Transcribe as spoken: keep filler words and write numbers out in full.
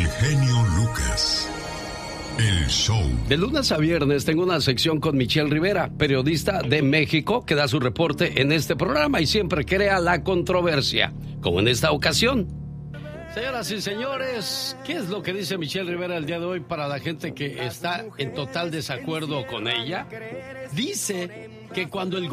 El genio Lucas. El show. De lunes a viernes tengo una sección con Michelle Rivera, periodista de México, que da su reporte en este programa y siempre crea la controversia, como en esta ocasión. Señoras y señores, ¿qué es lo que dice Michelle Rivera el día de hoy para la gente que está en total desacuerdo con ella? Dice que cuando el